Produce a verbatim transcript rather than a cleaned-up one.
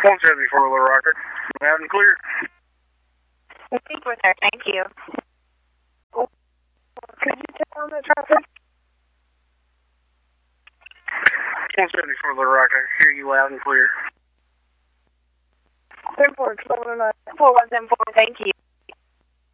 one seventy-four Little Rock. Loud and clear. I think we're there. Thank you. Oh, could you tell on the traffic? one seventy-four Little Rock. I hear you loud and clear. ten four, twelve oh nine. four one seven four, thank you.